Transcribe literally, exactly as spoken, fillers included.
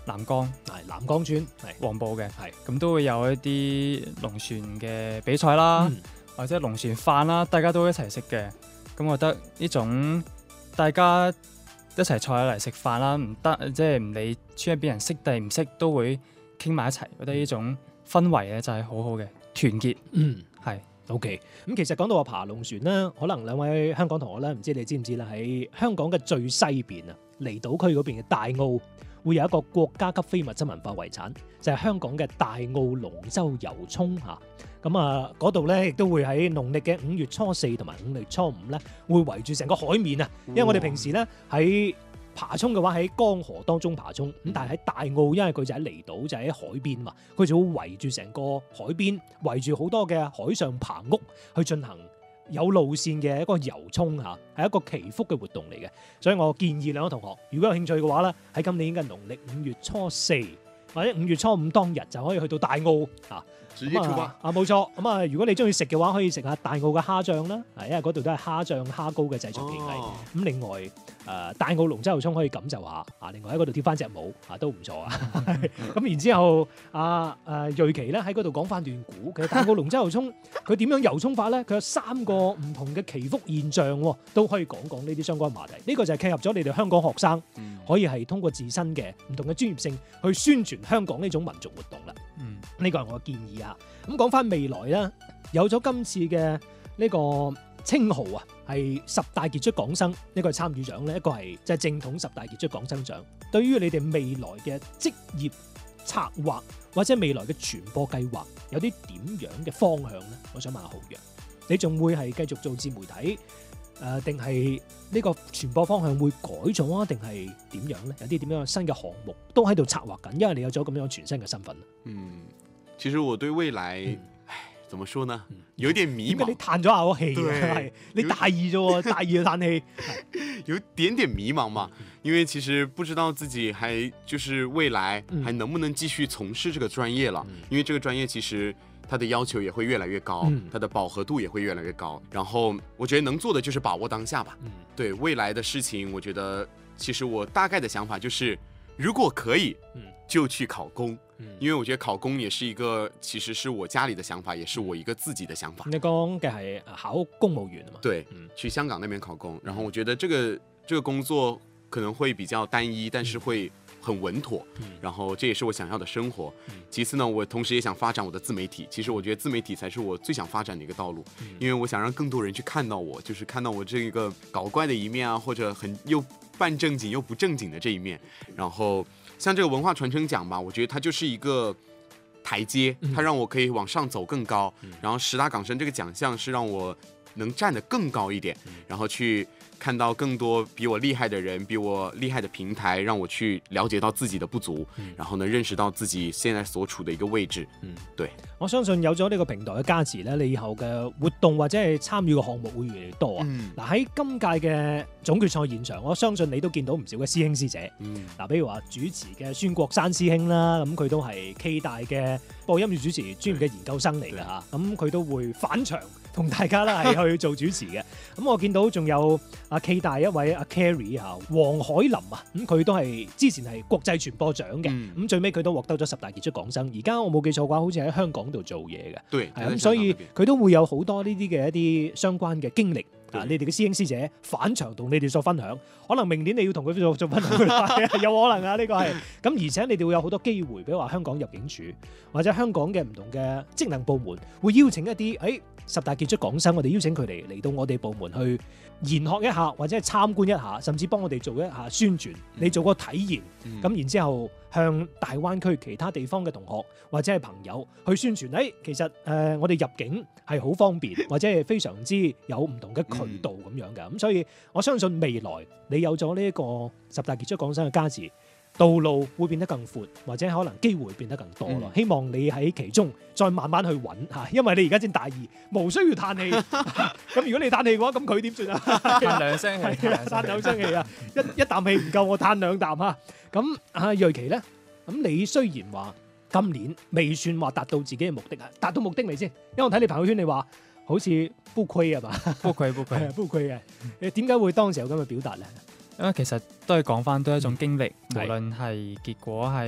南江係南江村係黃埔嘅， 係咁都會有一啲龍船嘅比賽啦， 嗯或者龍船飯啦，大家都一齊食嘅。咁我覺得呢種大家一齊坐下嚟食飯啦，唔得即係唔理村入邊人識定唔識，都會傾埋一齊。覺得呢種氛圍咧就係好好嘅團結， 嗯。 係。 O.K. 咁其實講到話爬龍船咧，可能兩位香港同學咧，唔知你知唔知啦？喺香港嘅最西邊啊，離島區嗰邊嘅大澳，會有一個國家級非物質文化遺產，就係、是、香港嘅大澳龍舟遊涌嚇。咁啊，嗰度咧亦都會喺農曆嘅五月初四同埋五月初五咧，會圍住成個海面啊。因為我哋平時咧喺爬涌嘅話喺江河當中爬涌，咁但係喺大澳，因為佢就喺離島，就喺海邊嘛，佢就會圍住成個海邊，圍住好多嘅海上棚屋去進行有路線嘅一個遊涌嚇，係一個祈福嘅活動嚟嘅。所以我建議兩位同學，如果有興趣嘅話咧，喺今年嘅農曆五月初四或者五月初五當日就可以去到大澳嚇。 直接出發啊！冇錯，咁啊，如果你中意食嘅話，可以食下大澳嘅蝦醬啦，係因為嗰度都係蝦醬蝦膏嘅製作技藝。咁、 哦、 另外誒、呃，大澳龍舟遊涌可以感受下啊，另外喺嗰度跳翻隻舞啊，都唔錯啊。咁然之後啊誒，瑞奇咧喺嗰度講翻段古，其實大澳龍舟遊涌佢點樣遊涌法咧？佢有三個唔同嘅祈福現象，都可以講講呢啲相關話題。呢、這個就係契合咗你哋香港學生、嗯、可以係通過自身嘅唔同嘅專業性去宣傳香港呢種民族活動啦。 嗯， 呢個係我嘅建議啊。咁講翻未來啦，有咗今次嘅呢個稱號啊，係十大傑出港生，一個係參與獎咧，一個係即係正統十大傑出港生獎。對於你哋未來嘅職業策劃或者未來嘅傳播計劃，有啲點樣嘅方向咧？我想問下浩洋，你仲會係繼續做自媒體誒，定係呢個傳播方向會改咗啊？定係點樣咧？有啲點樣新嘅項目都喺度策劃緊，因為你有咗咁樣全新嘅身份。 嗯。其實我對未來， 嗯、 唉，怎麼說呢？有點迷茫。 點解你嘆咗下個氣？係你大意啫喎，大意就嘆氣。 有點點迷茫嘛，因為其實不知道自己還就是未來還能不能繼續從事這個專業了，嗯、因為這個專業其實它的要求也會越來越高，嗯、它的飽和度也會越來越高。然後我覺得能做的就是把握當下吧。嗯、對未來的事情，我覺得其實我大概的想法就是，如果可以，就去考公。因為我覺得考公也是一個，其實是我家裏的想法，也是我一個自己的想法。 你講嘅係考公務員啊嘛？ 對，嗯、去香港那邊考公。然後我覺得這個這個工作可能會比較單一，但是會很穩妥。嗯、然後這也是我想要的生活。嗯、其次呢，我同時也想發展我的自媒體。其實我覺得自媒體才是我最想發展的一個道路，嗯、因為我想讓更多人去看到我，就是看到我這個搞怪的一面啊，或者很又半正經又不正經的這一面。然後像這個文化傳承獎吧，我覺得它就是一個台階，它讓我可以往上走更高。嗯、然後十大港生這個獎項是讓我能站得更高一點，嗯、然後去看到更多比我厲害的人，比我厲害的平台，讓我去了解到自己的不足，嗯、然後呢認識到自己現在所處的一個位置。嗯，對。 我相信有咗呢個平台嘅加持咧，你以後嘅活動或者係參與嘅項目會越嚟越多啊。嗱喺、嗯、今屆嘅總決賽現場，我相信你都見到唔少嘅師兄師姐。嗱、嗯，比如話主持嘅孫國山師兄啦，咁佢都係 K 大嘅播音樂主持專業嘅研究生嚟㗎嚇，咁佢都會返場同大家啦係去做主持嘅。咁我見到仲有阿 K 大一位阿 Carrie 嚇，黃海林啊，咁佢都係之前係國際傳播獎嘅，咁、嗯、最尾佢都獲得咗十大傑出港生。而家我冇記錯嘅話，好似喺香港度做嘢嘅。 對， 係咁，所以佢都會有好多呢啲嘅一啲相關嘅經歷。啊！你哋嘅師兄師姐返場同你哋做分享，可能明年你要同佢做做分享，有可能啊！呢、呢個係咁，而且你哋會有好多機會，比如話香港入境處或者香港嘅唔同嘅職能部門會邀請一啲誒、哎、十大傑出港生，我哋邀請佢哋嚟到我哋部門去研學一下，或者係參觀一下，甚至幫我哋做一下宣傳。你做個體驗，咁、嗯、然之後向大灣區其他地方嘅同學或者係朋友去宣傳。誒、哎，其實誒、呃、我哋入境係好方便，或者係非常之有唔同嘅渠道咁樣嘅。咁、嗯、所以我相信未來你有咗呢一個十大傑出港生嘅加持，道路會變得更闊，或者可能機會變得更多咯。嗯、希望你喺其中再慢慢去揾嚇，因為你而家先大二，無需要嘆氣。咁如果你嘆氣嘅話，咁佢點算啊？ 嘆兩聲氣， 嘆兩聲氣啊！一一啖氣唔夠，我嘆兩啖啊！咁啊，瑞奇咧，咁你雖然話今年未算話達到自己嘅目的啊，達到目的未先？因為我睇你朋友圈，你話好似不虧啊嘛， 不虧不虧， 不虧嘅。你點解會當時有咁嘅表達咧？ 因為其實都係講翻都係一種經歷，無論係結果係